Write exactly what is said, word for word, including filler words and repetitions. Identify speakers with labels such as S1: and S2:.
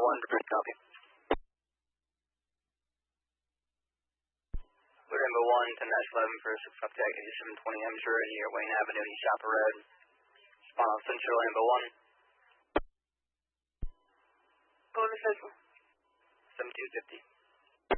S1: one, repeat copy. Clear Rainbow one, ten eleven for six contact eighty-seven twenty Hemsworth near Wayne Avenue, East Chapel Road. Spawn on Central Rainbow one.
S2: Go to Central.
S1: seventy-two fifty.